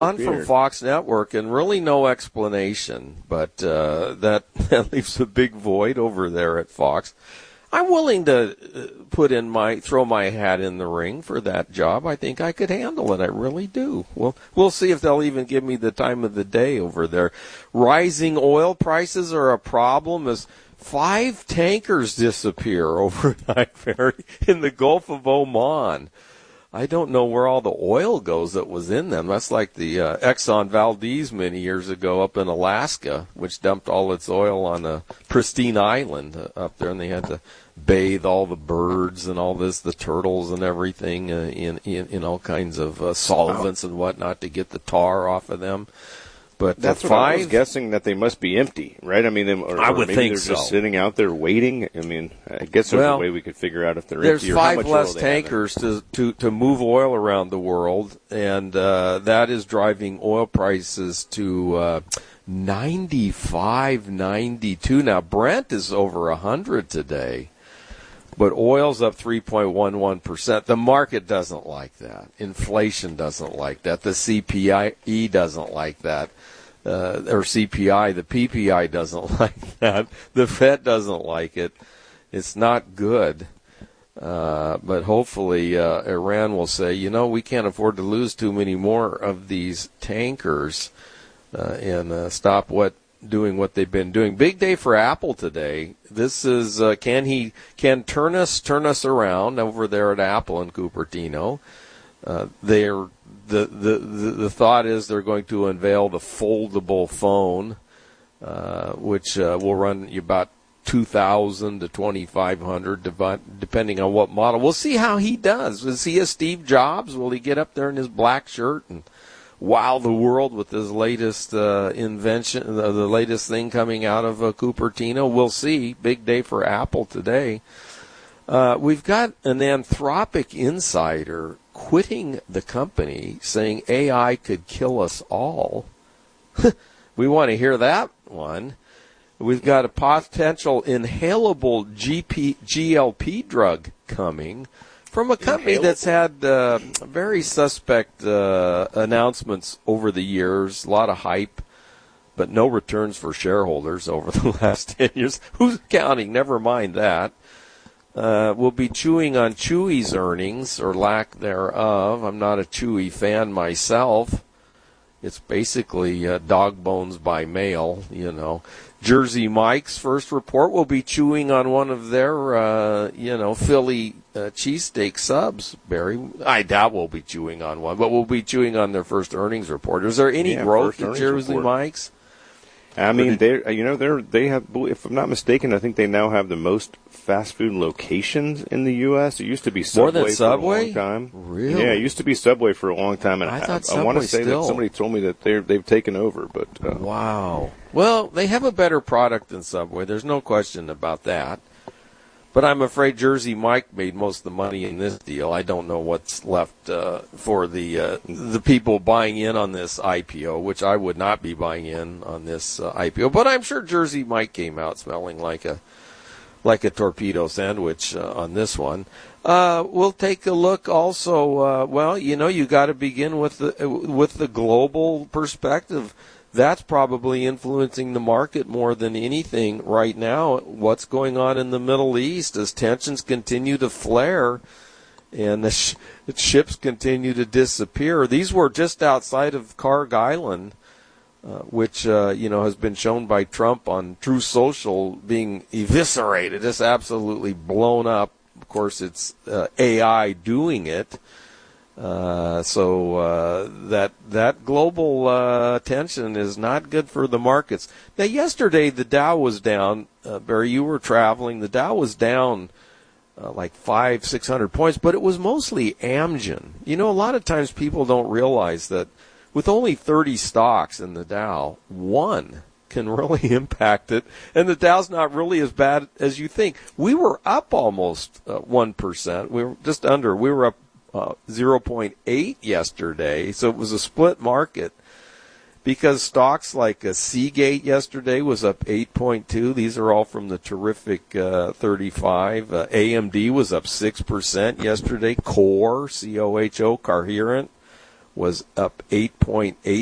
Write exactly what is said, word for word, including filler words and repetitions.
on from Fox Network, and really no explanation, but uh, that, that leaves a big void over there at Fox. I'm willing to put in my throw my hat in the ring for that job. I think I could handle it. I really do. Well, we'll see if they'll even give me the time of the day over there. Rising oil prices are a problem as five tankers disappear overnight, Barry, in the Gulf of Oman. I don't know where all the oil goes that was in them. That's like the uh, Exxon Valdez many years ago up in Alaska, which dumped all its oil on a pristine island uh, up there, and they had to bathe all the birds and all this, the turtles and everything, uh, in, in in all kinds of uh, solvents and whatnot to get the tar off of them. But that's uh, what five, I was guessing, that they must be empty, right? I mean, they, or, I would or maybe think they're so. just sitting out there waiting. I mean, I guess there's well, a way we could figure out if they're there's empty or how five much less oil they tankers to, to to move oil around the world, and uh, that is driving oil prices to uh, ninety-five, ninety-two. Now Brent is over a hundred today. But oil's up three point one one percent. The market doesn't like that. Inflation doesn't like that. The C P I E doesn't like that. Uh, or C P I, the P P I doesn't like that. The Fed doesn't like it. It's not good. Uh, but hopefully uh, Iran will say, you know, we can't afford to lose too many more of these tankers uh, and uh, stop what doing what they've been doing. Big day for Apple today. This is uh, can he can turn us turn us around over there at Apple in Cupertino. Uh, they're the, the the the thought is they're going to unveil the foldable phone, uh, which uh, will run you about two thousand to twenty five hundred, depending on what model. We'll see how he does. Is he a Steve Jobs? Will he get up there in his black shirt and wow the world with his latest uh, invention, the, the latest thing coming out of uh, Cupertino? We'll see. Big day for Apple today. Uh, we've got an Anthropic insider quitting the company, saying A I could kill us all. We want to hear that one. We've got a potential inhalable G P, G L P drug coming from a company inhalable. that's had uh, very suspect uh, announcements over the years, a lot of hype, but no returns for shareholders over the last ten years. Who's counting? Never mind that. Uh, we'll be chewing on Chewy's earnings, or lack thereof. I'm not a Chewy fan myself. It's basically uh, dog bones by mail, you know. Jersey Mike's first report will be chewing on one of their, uh, you know, Philly uh, cheesesteak subs, Barry. I doubt we'll be chewing on one, but we'll be chewing on their first earnings report. Is there any yeah, growth at Jersey report. Mike's? I mean, they you know they're they have, if I'm not mistaken, I think they now have the most fast food locations in the U S It used to be Subway More than Subway? for a long time. Really? Yeah, it used to be Subway for a long time, and I, I, thought I, I want to say still. that somebody told me that they they've taken over. But uh, wow. Well, they have a better product than Subway. There's no question about that. But I'm afraid Jersey Mike made most of the money in this deal. I don't know what's left uh, for the uh, the people buying in on this I P O, which I would not be buying in on this uh, I P O. But I'm sure Jersey Mike came out smelling like a like a torpedo sandwich uh, on this one. Uh, we'll take a look also. Uh, well, you know, you got to begin with the with the global perspective. That's probably influencing the market more than anything right now. What's going on in the Middle East as tensions continue to flare and the, sh- the ships continue to disappear. These were just outside of Karg Island, uh, which, uh, you know, has been shown by Trump on Truth Social being eviscerated, just absolutely blown up. Of course, it's uh, A I doing it. Uh, so uh, that that global uh, tension is not good for the markets. Now, yesterday the Dow was down. Uh, Barry, you were traveling. The Dow was down uh, like five, six hundred points, but it was mostly Amgen. You know, a lot of times people don't realize that with only thirty stocks in the Dow, one can really impact it, and the Dow's not really as bad as you think. We were up almost uh, one percent. We were just under. We were up Uh, zero point eight yesterday, so it was a split market because stocks like uh, Seagate yesterday was up eight point two. These are all from the terrific uh, thirty-five. Uh, A M D was up six percent yesterday. Core, C O H O, Coherent, was up eight point eight